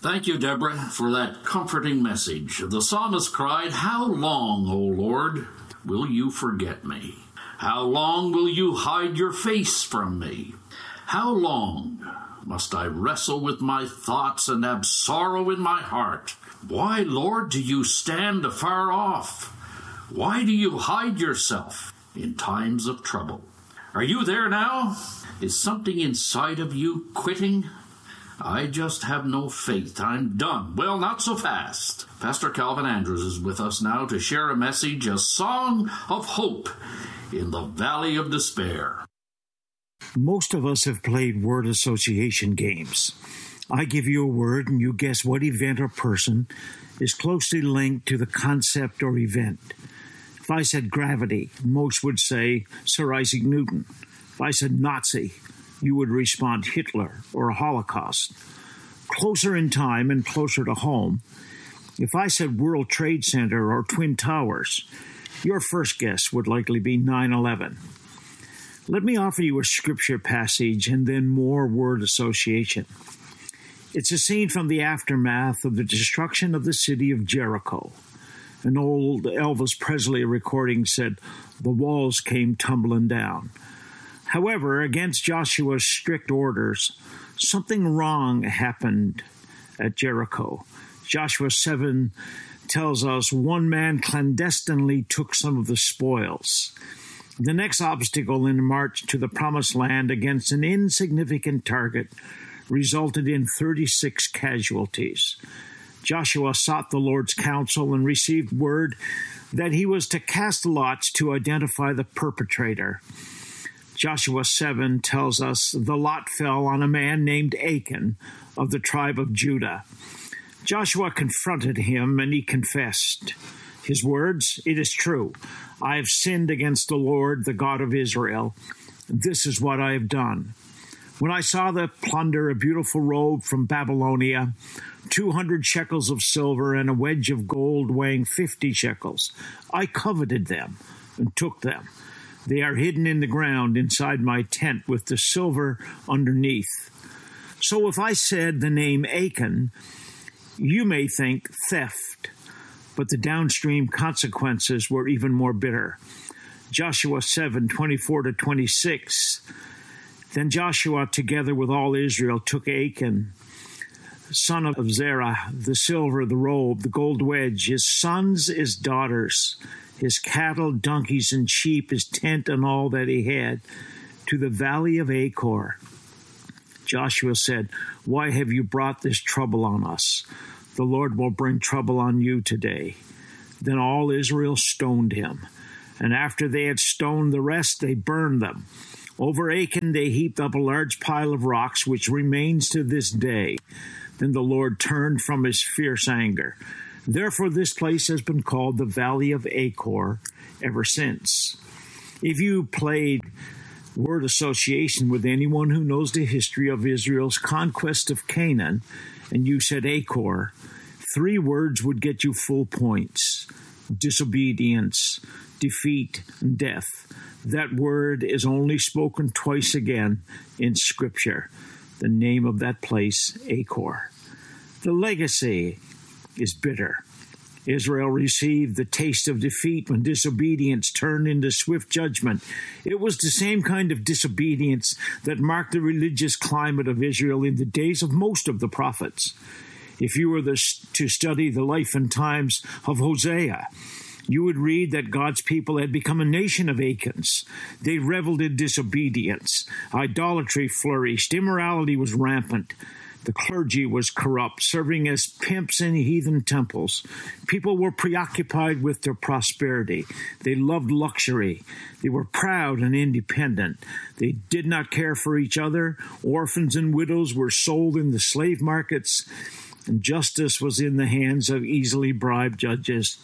Thank you, Deborah, for that comforting message. The psalmist cried, "How long, O Lord, will you forget me? How long will you hide your face from me? How long must I wrestle with my thoughts and have sorrow in my heart? Why, Lord, do you stand afar off? Why do you hide yourself in times of trouble?" Are you there now? Is something inside of you quitting? I just have no faith. I'm done. Well, not so fast. Pastor Calvin Andrews is with us now to share a message, a song of hope in the valley of despair. Most of us have played word association games. I give you a word and you guess what event or person is closely linked to the concept or event. If I said gravity, most would say Sir Isaac Newton. If I said Nazi, you would respond Hitler or Holocaust. Closer in time and closer to home, if I said World Trade Center or Twin Towers, your first guess would likely be 9/11. Let me offer you a scripture passage and then more word association. It's a scene from the aftermath of the destruction of the city of Jericho. An old Elvis Presley recording said, "The walls came tumbling down." However, against Joshua's strict orders, something wrong happened at Jericho. Joshua 7 tells us one man clandestinely took some of the spoils. The next obstacle in the march to the promised land against an insignificant target resulted in 36 casualties. Joshua sought the Lord's counsel and received word that he was to cast lots to identify the perpetrator. Joshua 7 tells us the lot fell on a man named Achan of the tribe of Judah. Joshua confronted him and he confessed. His words, "It is true. I have sinned against the Lord, the God of Israel. This is what I have done. When I saw the plunder, a beautiful robe from Babylonia, 200 shekels of silver and a wedge of gold weighing 50 shekels, I coveted them and took them. They are hidden in the ground inside my tent with the silver underneath." So if I said the name Achan, you may think theft, but the downstream consequences were even more bitter. Joshua 7:24-26. Then Joshua, together with all Israel, took Achan, son of Zerah, the silver, the robe, the gold wedge, his sons, his daughters, his cattle, donkeys, and sheep, his tent, and all that he had, to the valley of Achor. Joshua said, "Why have you brought this trouble on us? The Lord will bring trouble on you today." Then all Israel stoned him, and after they had stoned the rest, they burned them. Over Achan they heaped up a large pile of rocks, which remains to this day. Then the Lord turned from his fierce anger. Therefore this place has been called the Valley of Achor ever since. If you played word association with anyone who knows the history of Israel's conquest of Canaan, and you said Achor, 3 words would get you full points: disobedience, defeat, and death. That word is only spoken twice again in Scripture. The name of that place, Achor. The legacy is bitter. Israel received the taste of defeat when disobedience turned into swift judgment. It was the same kind of disobedience that marked the religious climate of Israel in the days of most of the prophets. If you were to study the life and times of Hosea, you would read that God's people had become a nation of Achans. They reveled in disobedience. Idolatry flourished. Immorality was rampant. The clergy was corrupt, serving as pimps in heathen temples. People were preoccupied with their prosperity. They loved luxury. They were proud and independent. They did not care for each other. Orphans and widows were sold in the slave markets, and justice was in the hands of easily bribed judges.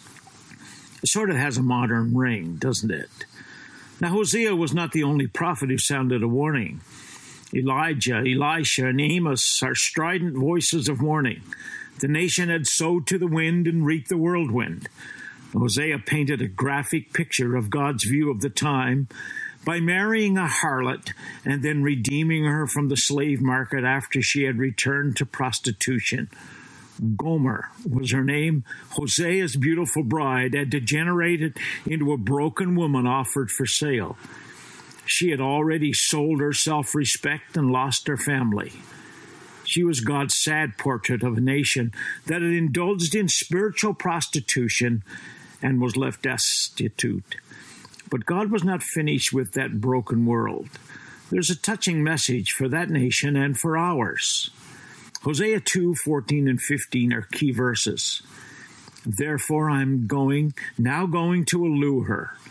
It sort of has a modern ring, doesn't it? Now, Hosea was not the only prophet who sounded a warning. Elijah, Elisha, and Amos are strident voices of warning. The nation had sowed to the wind and reaped the whirlwind. Hosea painted a graphic picture of God's view of the time by marrying a harlot and then redeeming her from the slave market after she had returned to prostitution. Gomer was her name. Hosea's beautiful bride had degenerated into a broken woman offered for sale. She had already sold her self-respect and lost her family. She was God's sad portrait of a nation that had indulged in spiritual prostitution and was left destitute. But God was not finished with that broken world. There's a touching message for that nation and for ours. Hosea 2:14 and 15 are key verses. Therefore I'm now going to allure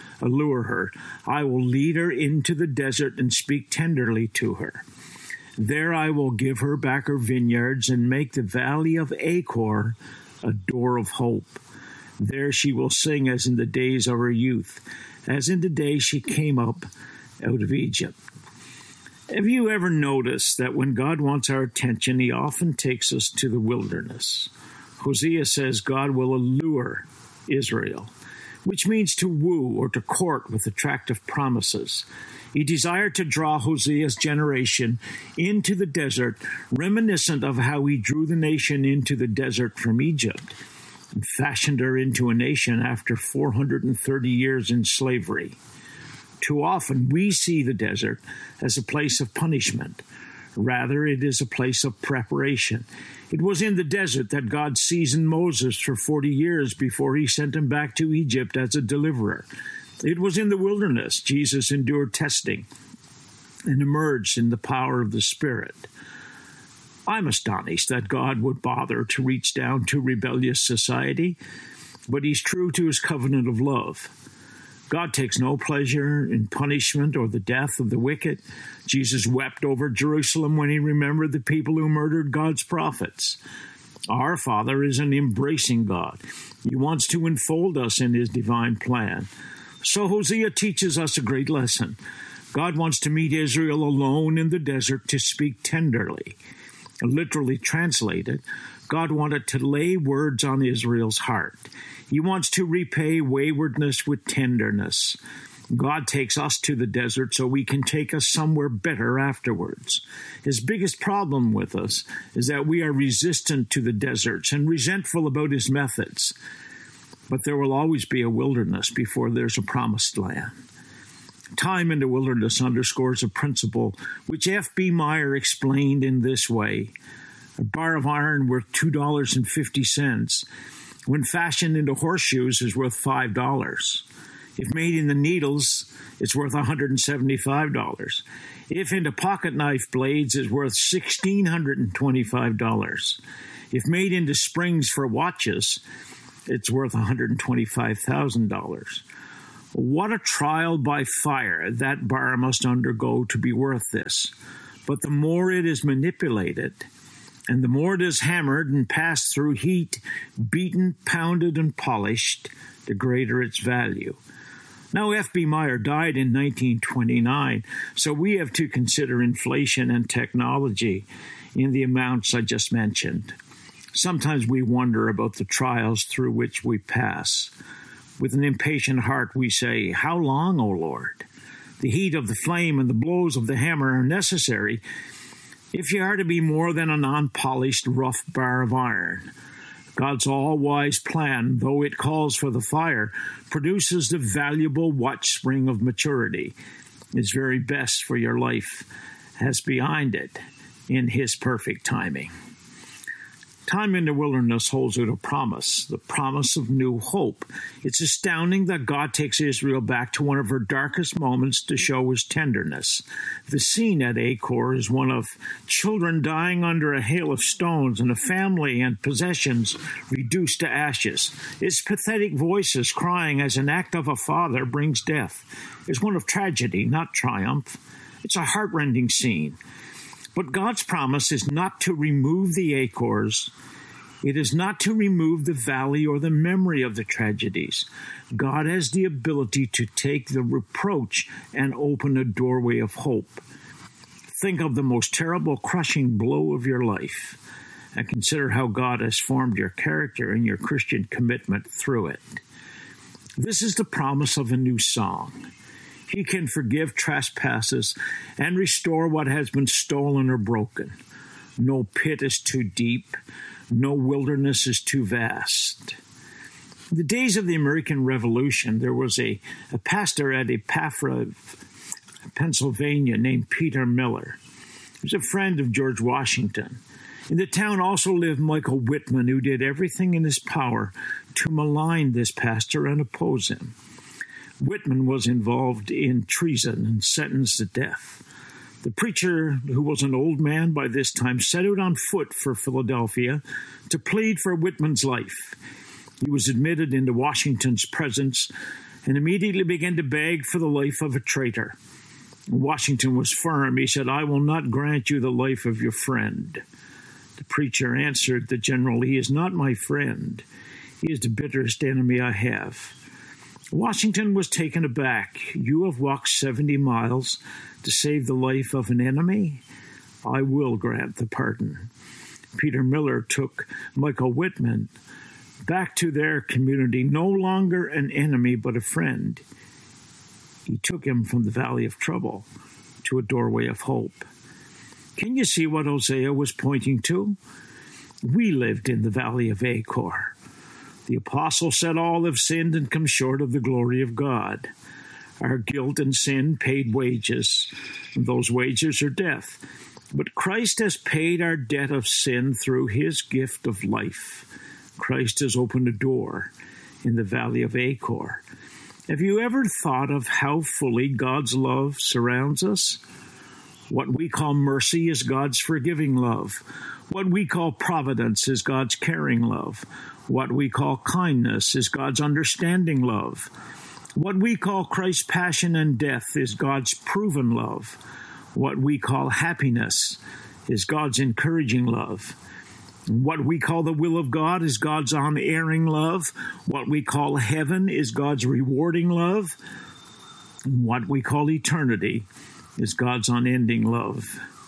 her. I will lead her into the desert and speak tenderly to her. There I will give her back her vineyards and make the valley of Achor a door of hope. There she will sing as in the days of her youth, as in the day she came up out of Egypt. Have you ever noticed that when God wants our attention, he often takes us to the wilderness? Hosea says God will allure Israel, which means to woo or to court with attractive promises. He desired to draw Hosea's generation into the desert, reminiscent of how he drew the nation into the desert from Egypt and fashioned her into a nation after 430 years in slavery. Too often we see the desert as a place of punishment. Rather, it is a place of preparation. It was in the desert that God seasoned Moses for 40 years before he sent him back to Egypt as a deliverer. It was in the wilderness Jesus endured testing and emerged in the power of the Spirit. I'm astonished that God would bother to reach down to rebellious society, but he's true to his covenant of love. God takes no pleasure in punishment or the death of the wicked. Jesus wept over Jerusalem when he remembered the people who murdered God's prophets. Our Father is an embracing God. He wants to enfold us in his divine plan. So Hosea teaches us a great lesson. God wants to meet Israel alone in the desert to speak tenderly. Literally translated, God wanted to lay words on Israel's heart. He wants to repay waywardness with tenderness. God takes us to the desert so he can take us somewhere better afterwards. His biggest problem with us is that we are resistant to the deserts and resentful about his methods. But there will always be a wilderness before there's a promised land. Time in the wilderness underscores a principle which F.B. Meyer explained in this way. A bar of iron worth $2.50, when fashioned into horseshoes, is worth $5. If made into needles, it's worth $175. If into pocket knife blades, it's worth $1,625. If made into springs for watches, it's worth $125,000. What a trial by fire that bar must undergo to be worth this. But the more it is manipulated, and the more it is hammered and passed through heat, beaten, pounded, and polished, the greater its value. Now, F.B. Meyer died in 1929, so we have to consider inflation and technology in the amounts I just mentioned. Sometimes we wonder about the trials through which we pass. With an impatient heart, we say, "How long, O Lord?" The heat of the flame and the blows of the hammer are necessary if you are to be more than an unpolished, rough bar of iron. God's all-wise plan, though it calls for the fire, produces the valuable watchspring of maturity. His very best for your life has behind it in his perfect timing. Time in the wilderness holds out a promise, the promise of new hope. It's astounding that God takes Israel back to one of her darkest moments to show his tenderness. The scene at Achor is one of children dying under a hail of stones and a family and possessions reduced to ashes. It's pathetic voices crying as an act of a father brings death. It's one of tragedy, not triumph. It's a heartrending scene. But God's promise is not to remove the Achors. It is not to remove the valley or the memory of the tragedies. God has the ability to take the reproach and open a doorway of hope. Think of the most terrible, crushing blow of your life, and consider how God has formed your character and your Christian commitment through it. This is the promise of a new song. He can forgive trespasses and restore what has been stolen or broken. No pit is too deep. No wilderness is too vast. In the days of the American Revolution, there was a pastor at Ephrata, Pennsylvania, named Peter Miller. He was a friend of George Washington. In the town also lived Michael Whitman, who did everything in his power to malign this pastor and oppose him. Whitman was involved in treason and sentenced to death. The preacher, who was an old man by this time, set out on foot for Philadelphia to plead for Whitman's life. He was admitted into Washington's presence and immediately began to beg for the life of a traitor. Washington was firm. He said, "I will not grant you the life of your friend." The preacher answered the general, "He is not my friend. He is the bitterest enemy I have." Washington was taken aback. "You have walked 70 miles to save the life of an enemy? I will grant the pardon." Peter Miller took Michael Whitman back to their community, no longer an enemy but a friend. He took him from the valley of trouble to a doorway of hope. Can you see what Hosea was pointing to? We lived in the valley of Achor. The apostle said all have sinned and come short of the glory of God. Our guilt and sin paid wages, and those wages are death. But Christ has paid our debt of sin through his gift of life. Christ has opened a door in the valley of Achor. Have you ever thought of how fully God's love surrounds us? What we call mercy is God's forgiving love. What we call providence is God's caring love. What we call kindness is God's understanding love. What we call Christ's passion and death is God's proven love. What we call happiness is God's encouraging love. What we call the will of God is God's unerring love. What we call heaven is God's rewarding love. And what we call eternity is God's unending love.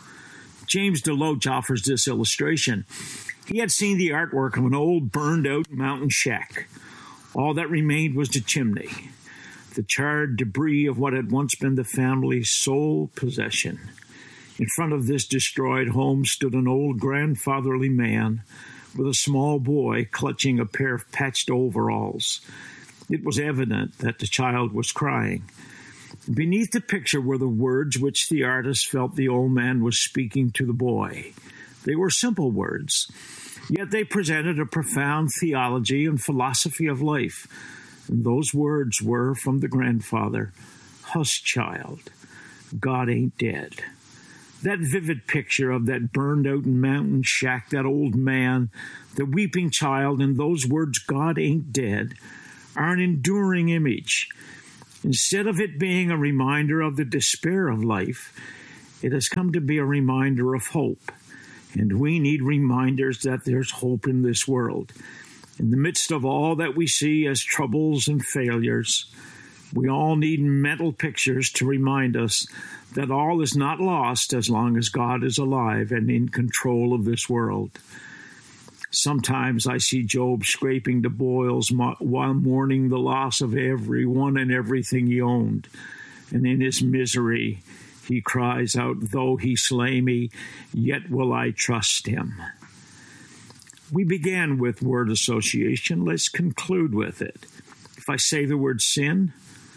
James DeLoach offers this illustration. He had seen the artwork of an old burned-out mountain shack. All that remained was the chimney, the charred debris of what had once been the family's sole possession. In front of this destroyed home stood an old grandfatherly man with a small boy clutching a pair of patched overalls. It was evident that the child was crying. Beneath the picture were the words which the artist felt the old man was speaking to the boy. They were simple words, yet they presented a profound theology and philosophy of life. And those words were from the grandfather, "Hush, child, God ain't dead." That vivid picture of that burned-out mountain shack, that old man, the weeping child, and those words, "God ain't dead," are an enduring image. Instead of it being a reminder of the despair of life, it has come to be a reminder of hope. And we need reminders that there's hope in this world. In the midst of all that we see as troubles and failures, we all need mental pictures to remind us that all is not lost as long as God is alive and in control of this world. Sometimes I see Job scraping the boils while mourning the loss of everyone and everything he owned. And in his misery, he cries out, "Though he slay me, yet will I trust him." We began with word association. Let's conclude with it. If I say the word sin,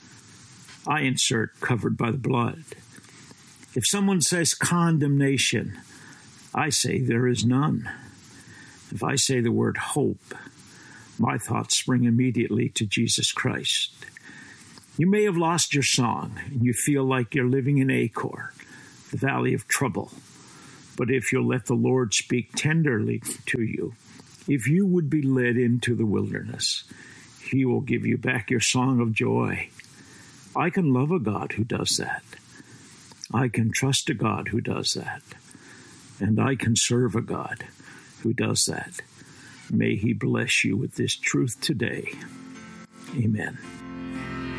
I insert covered by the blood. If someone says condemnation, I say there is none. If I say the word hope, my thoughts spring immediately to Jesus Christ. You may have lost your song, and you feel like you're living in Achor, the valley of trouble. But if you'll let the Lord speak tenderly to you, if you would be led into the wilderness, he will give you back your song of joy. I can love a God who does that. I can trust a God who does that. And I can serve a God who does that. May he bless you with this truth today. Amen.